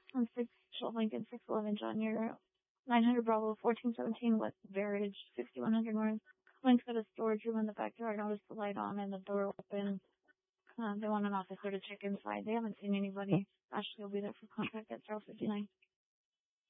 on 6 Shell Lincoln 611 John Euro, 900 Bravo 1417 West Barrage 6100 North. Link's got a storage room in the backyard. Noticed the light on and the door open. They want an officer to check inside. They haven't seen anybody. Ashley will be there for contact at 059.